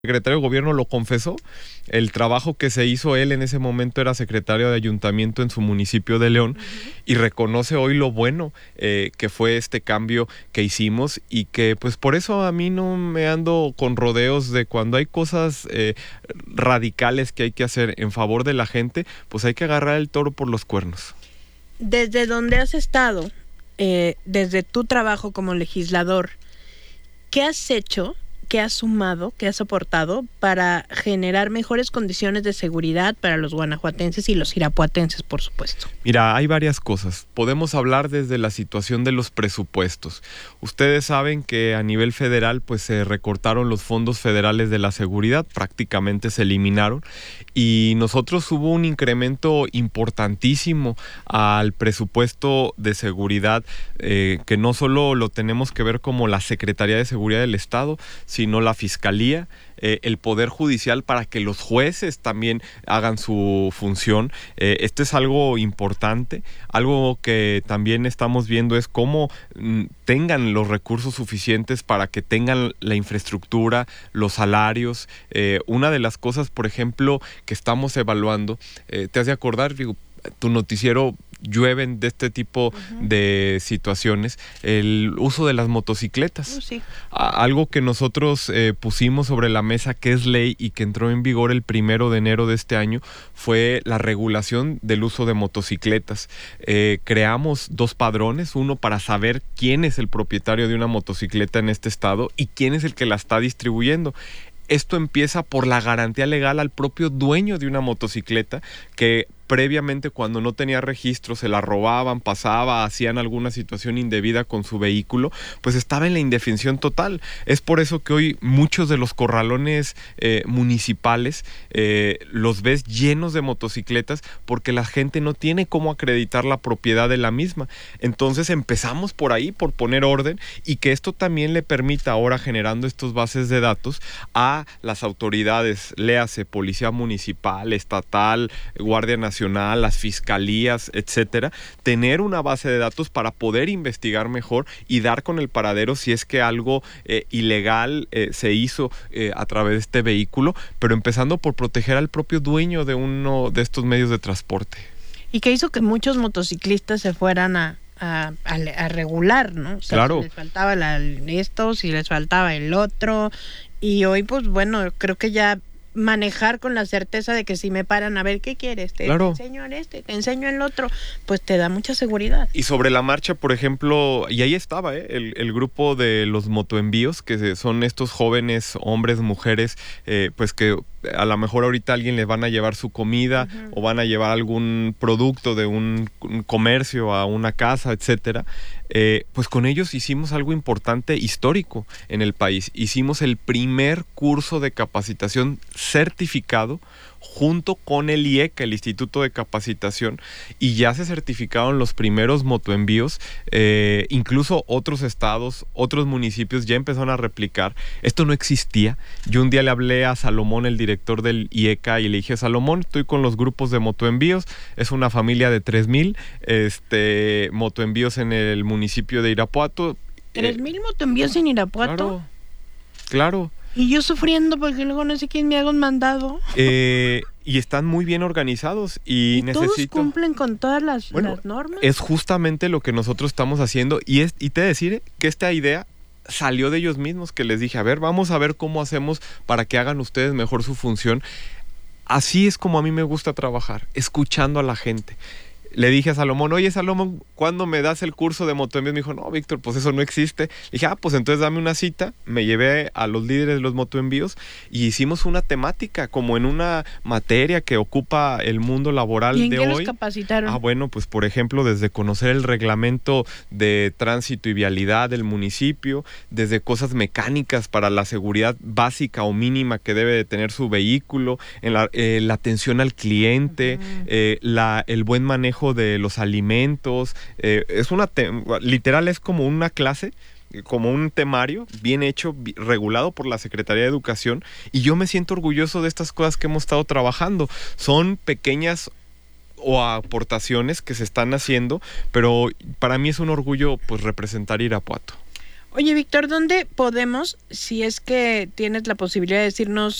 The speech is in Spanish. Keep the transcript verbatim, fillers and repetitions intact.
secretario de gobierno lo confesó. El trabajo que se hizo él en ese momento era secretario de ayuntamiento en su municipio de León, uh-huh. y reconoce hoy lo bueno eh, que fue este cambio que hicimos, y que pues por eso a mí no me ando con rodeos de cuando hay cosas eh, radicales que hay que hacer en favor de la gente, pues hay que agarrar el toro por los cuernos. Desde donde has estado, eh, desde tu trabajo como legislador, ¿qué has hecho? ¿Qué has sumado, qué has aportado para generar mejores condiciones de seguridad para los guanajuatenses y los irapuatenses, por supuesto? Mira, hay varias cosas. Podemos hablar desde la situación de los presupuestos. Ustedes saben que a nivel federal pues se recortaron los fondos federales de la seguridad, prácticamente se eliminaron, y nosotros hubo un incremento importantísimo al presupuesto de seguridad, eh, que no solo lo tenemos que ver como la Secretaría de Seguridad del Estado, sino sino la Fiscalía, eh, el Poder Judicial, para que los jueces también hagan su función. Eh, esto es algo importante. Algo que también estamos viendo es cómo mm, tengan los recursos suficientes para que tengan la infraestructura, los salarios. Eh, una de las cosas, por ejemplo, que estamos evaluando, eh, te has de acordar, digo, tu noticiero llueven de este tipo uh-huh. de situaciones, el uso de las motocicletas. Uh, sí. A- algo que nosotros eh, pusimos sobre la mesa, que es ley y que entró en vigor el primero de enero de este año, fue la regulación del uso de motocicletas. Eh, creamos dos padrones, uno para saber quién es el propietario de una motocicleta en este estado y quién es el que la está distribuyendo. Esto empieza por la garantía legal al propio dueño de una motocicleta, que previamente, cuando no tenía registro, se la robaban, pasaba, hacían alguna situación indebida con su vehículo, pues estaba en la indefensión total. Es por eso que hoy muchos de los corralones eh, municipales eh, los ves llenos de motocicletas, porque la gente no tiene cómo acreditar la propiedad de la misma. Entonces empezamos por ahí, por poner orden, y que esto también le permita ahora, generando estos bases de datos, a las autoridades, léase Policía Municipal, Estatal, Guardia Nacional, las fiscalías, etcétera, tener una base de datos para poder investigar mejor y dar con el paradero si es que algo eh, ilegal eh, se hizo eh, a través de este vehículo, pero empezando por proteger al propio dueño de uno de estos medios de transporte. Y que hizo que muchos motociclistas se fueran a A, a, a regular, ¿no? O sea, claro. Si les faltaba la, esto, si les faltaba el otro, y hoy pues bueno, creo que ya manejar con la certeza de que si me paran a ver qué quieres, te, claro. te enseño en este, te enseño en el otro, pues te da mucha seguridad. Y sobre la marcha, por ejemplo, y ahí estaba ¿eh? el, el grupo de los motoenvíos, que son estos jóvenes, hombres, mujeres, eh, pues que a lo mejor ahorita alguien les van a llevar su comida, uh-huh. o van a llevar algún producto de un, un comercio a una casa, etcétera. Eh, pues con ellos hicimos algo importante, histórico en el país. Hicimos el primer curso de capacitación certificado junto con el I E C A, el Instituto de Capacitación, y ya se certificaron los primeros motoenvíos. Eh, incluso otros estados, otros municipios ya empezaron a replicar. Esto no existía. Yo un día le hablé a Salomón, el director del I E C A, y le dije: Salomón, estoy con los grupos de motoenvíos, es una familia de tres mil este, motoenvíos en el municipio de Irapuato. ¿Tres mil eh, motoenvíos en Irapuato? Claro, claro. Y yo sufriendo porque luego no sé quién me haga un mandado. Eh, y están muy bien organizados y, ¿Y necesito... todos cumplen con todas las, bueno, las normas? Es justamente lo que nosotros estamos haciendo, y, es, y te decir que esta idea salió de ellos mismos, que les dije: a ver, vamos a ver cómo hacemos para que hagan ustedes mejor su función. Así es como a mí me gusta trabajar, escuchando a la gente. Le dije a Salomón: oye, Salomón, ¿cuándo me das el curso de motoenvíos? Me dijo: no, Víctor, pues eso no existe. Le dije: ah, pues entonces dame una cita. Me llevé a los líderes de los motoenvíos y hicimos una temática, como en una materia que ocupa el mundo laboral de hoy. ¿Y en qué los capacitaron? Ah, bueno, pues por ejemplo, desde conocer el reglamento de tránsito y vialidad del municipio, desde cosas mecánicas para la seguridad básica o mínima que debe de tener su vehículo, en la, eh, la atención al cliente, uh-huh. eh, la, el buen manejo de los alimentos. Eh, es una te- literal es como una clase, como un temario bien hecho, bi- regulado por la Secretaría de Educación, y yo me siento orgulloso de estas cosas que hemos estado trabajando. Son pequeñas o aportaciones que se están haciendo, pero para mí es un orgullo pues representar Irapuato. Oye, Víctor, ¿dónde podemos, si es que tienes la posibilidad de decirnos